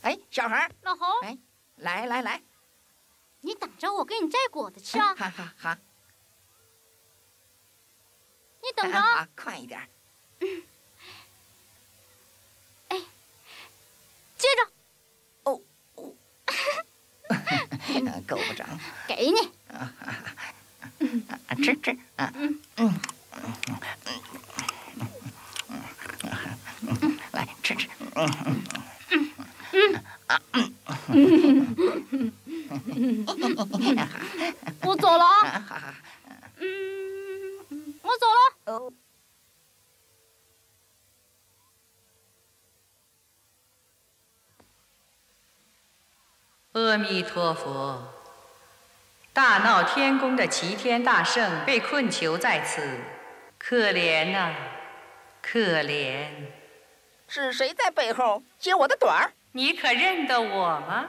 哎，小孩， 老猴， 哎，来， 你等着，我给你摘果子吃啊！ 好， 你等着， 好，快一点。 哎，接着。 哦，够不着。 给你。 吃啊。来吃。 我走了啊。 好。 我走了。 哦。 阿弥陀佛！大闹天宫的齐天大圣被困囚在此，可怜呐，可怜！ 是谁在背后揭我的短儿？ 你可认得我吗？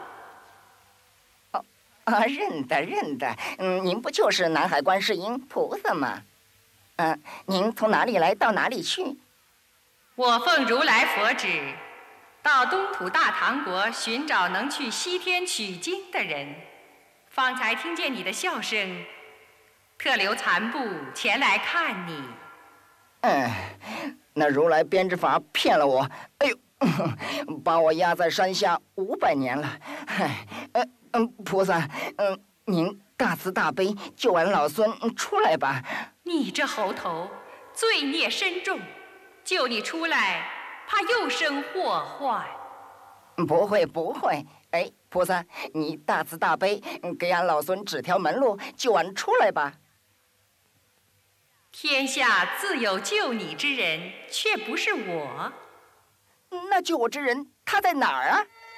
认得。您不就是南海观世音菩萨吗？您从哪里来到哪里去？ 我奉如来佛旨，到东土大唐国寻找能去西天取经的人。方才听见你的笑声，特留残部前来看你。 那如来编织法骗了我，哎呦，把我压在山下500年了。菩萨，您大慈大悲，救俺老孙出来吧！ 你这猴头，罪孽深重，救你出来，怕又生祸患。 不会。哎，菩萨，你大慈大悲，给俺老孙指条门路，救俺出来吧。 天下自有救你之人，却不是我。 那救我之人，他在哪儿啊？